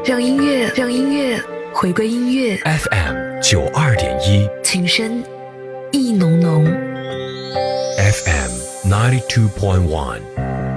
让音乐回归音乐。 FM 92.1， 情深意浓浓。 FM 92.1